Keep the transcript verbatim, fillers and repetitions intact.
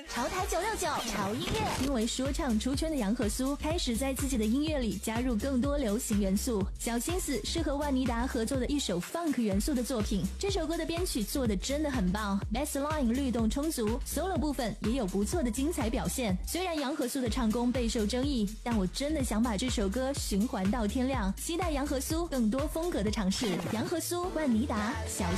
潮台九六九潮音乐。因为说唱出圈的杨和苏开始在自己的音乐里加入更多流行元素，小心思是和万妮达合作的一首 funk 元素的作品。这首歌的编曲做得真的很棒， bassline 律动充足， solo 部分也有不错的精彩表现。虽然杨和苏的唱功备受争议，但我真的想把这首歌循环到天亮，期待杨和苏更多风格的尝试。杨和苏、万妮达，小